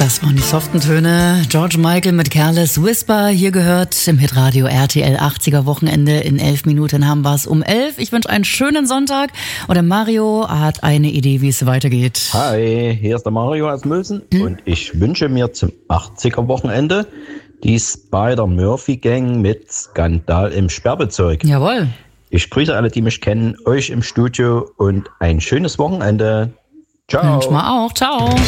Das waren die soften Töne. George Michael mit Careless Whisper. Hier gehört im Hitradio RTL 80er Wochenende. In 11 Minuten haben wir es um 11. Ich wünsche einen schönen Sonntag. Und der Mario hat eine Idee, wie es weitergeht. Hi, hier ist der Mario aus Mülsen. Und ich wünsche mir zum 80er Wochenende die Spider-Murphy-Gang mit Skandal im Sperrbezirk. Jawohl. Ich grüße alle, die mich kennen, euch im Studio und ein schönes Wochenende. Ciao. Wünsch mal auch. Ciao.